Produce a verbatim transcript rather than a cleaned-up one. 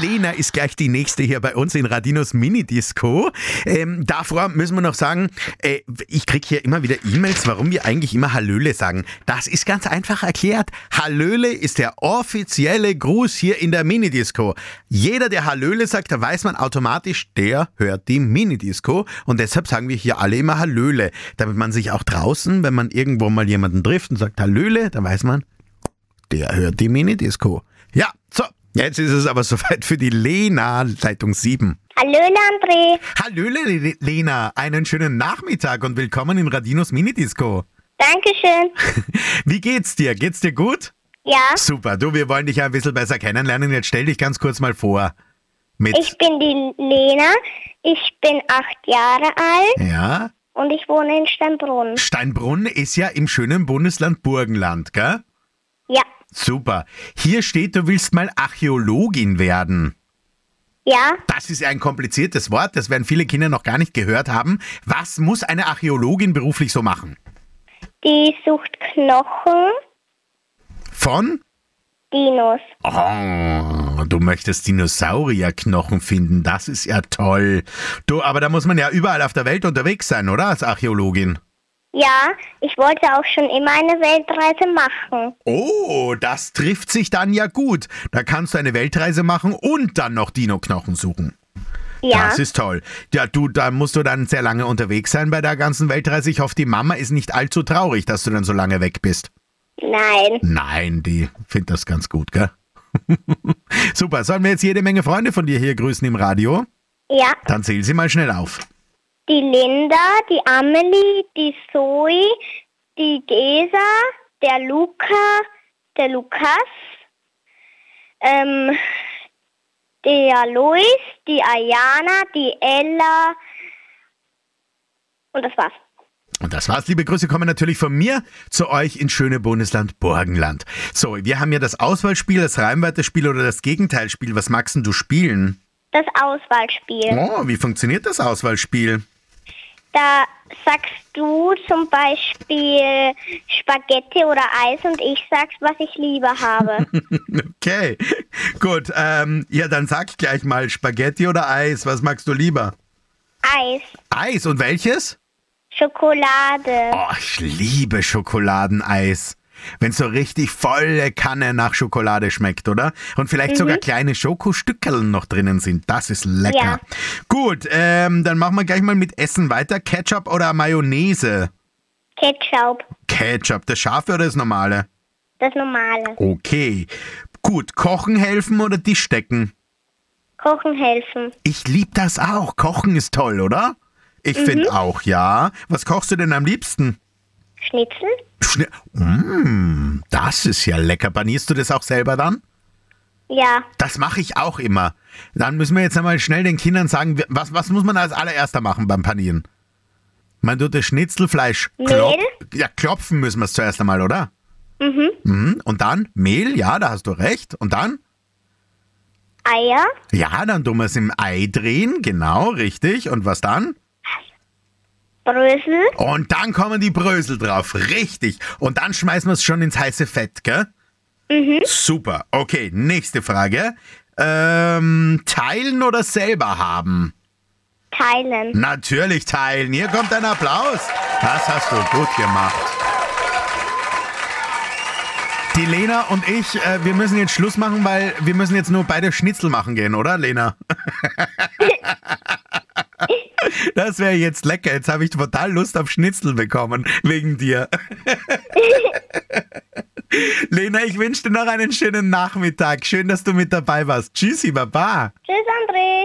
Lena ist gleich die nächste hier bei uns in Radinos Mini-Disco. Ähm, davor müssen wir noch sagen, äh, ich kriege hier immer wieder E-Mails, warum wir eigentlich immer Hallöle sagen. Das ist ganz einfach erklärt. Hallöle ist der offizielle Gruß hier in der Mini-Disco. Jeder, der Hallöle sagt, da weiß man automatisch, der hört die Mini-Disco. Und deshalb sagen wir hier alle immer Hallöle. Damit man sich auch draußen, wenn man irgendwo mal jemanden trifft und sagt Hallöle, dann weiß man, der hört die Mini-Disco. Ja, so. Jetzt ist es aber soweit für die Lena, Leitung sieben. Hallöle, André. Hallöle, Lena. Einen schönen Nachmittag und willkommen in Radinos Mini-Disco. Dankeschön. Wie geht's dir? Geht's dir gut? Ja. Super. Du, wir wollen dich ja ein bisschen besser kennenlernen. Jetzt stell dich ganz kurz mal vor. Mit Ich bin die Lena. Ich bin acht Jahre alt ja. und ich wohne in Steinbrunn. Steinbrunn ist ja im schönen Bundesland Burgenland, gell? Ja. Super. Hier steht, du willst mal Archäologin werden. Ja. Das ist ein kompliziertes Wort, das werden viele Kinder noch gar nicht gehört haben. Was muss eine Archäologin beruflich so machen? Die sucht Knochen, Von? Dinos. Oh, du möchtest Dinosaurierknochen finden, das ist ja toll. Du, aber da muss man ja überall auf der Welt unterwegs sein, oder? Als Archäologin. Ja, ich wollte auch schon immer eine Weltreise machen. Oh, das trifft sich dann ja gut. Da kannst du eine Weltreise machen und dann noch Dino-Knochen suchen. Ja. Das ist toll. Ja, du, da musst du dann sehr lange unterwegs sein bei der ganzen Weltreise. Ich hoffe, die Mama ist nicht allzu traurig, dass du dann so lange weg bist. Nein. Nein, die findet das ganz gut, gell? Super, sollen wir jetzt jede Menge Freunde von dir hier grüßen im Radio? Ja. Dann zähl sie mal schnell auf. Die Linda, die Amelie, die Zoe, die Gesa, der Luca, der Lukas, ähm, der Luis, die Ayana, die Ella und das war's. Und das war's. Liebe Grüße kommen natürlich von mir zu euch ins schöne Bundesland Burgenland. So, wir haben ja das Auswahlspiel, das Reimweiterspiel oder das Gegenteilspiel. Was magst denn du spielen? Das Auswahlspiel. Oh, wie funktioniert das Auswahlspiel? Da sagst du zum Beispiel Spaghetti oder Eis und ich sag's, was ich lieber habe. Okay, gut. Ähm, ja, dann sag gleich mal Spaghetti oder Eis. Was magst du lieber? Eis, Eis und welches? Schokolade. Oh, ich liebe Schokoladeneis. Wenn es so richtig volle Kanne nach Schokolade schmeckt, oder? Und vielleicht sogar kleine Schokostückeln noch drinnen sind. Das ist lecker. Ja. Gut, ähm, dann machen wir gleich mal mit Essen weiter. Ketchup oder Mayonnaise? Ketchup, Ketchup, das scharfe oder das normale? das normale. Okay. Gut, kochen helfen oder Tisch decken? Kochen helfen. Ich liebe das auch. Kochen ist toll, oder? Ich finde auch, ja. Was kochst du denn am liebsten? Schnitzel? Schne mmh, das ist ja lecker. Panierst du das auch selber dann? Ja. Das mache ich auch immer. Dann müssen wir jetzt einmal schnell den Kindern sagen, was, was muss man als allererster machen beim Panieren? Man tut das Schnitzelfleisch klop Mehl? ja, klopfen müssen wir es zuerst einmal, oder? Mhm. Mhm. Und dann Mehl, ja, da hast du recht. Und dann? Eier? Ja, dann tun wir es im Ei drehen, genau, richtig. Und was dann? Brösel? Und dann kommen die Brösel drauf, richtig. Und dann schmeißen wir es schon ins heiße Fett, gell? Mhm. Super. Okay, nächste Frage. Ähm, teilen oder selber haben? Teilen. Natürlich teilen. Hier kommt ein Applaus. Das hast du gut gemacht. Die Lena und ich, äh, wir müssen jetzt Schluss machen, weil wir müssen jetzt nur beide Schnitzel machen gehen, oder, Lena? Das wäre jetzt lecker. Jetzt habe ich total Lust auf Schnitzel bekommen, wegen dir. Lena, ich wünsche dir noch einen schönen Nachmittag. Schön, dass du mit dabei warst. Tschüssi, Baba. Tschüss, André.